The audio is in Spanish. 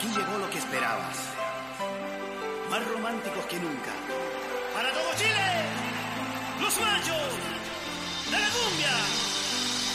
Aquí llegó lo que esperabas. Más románticos que nunca. Para todo Chile, los machos de la cumbia.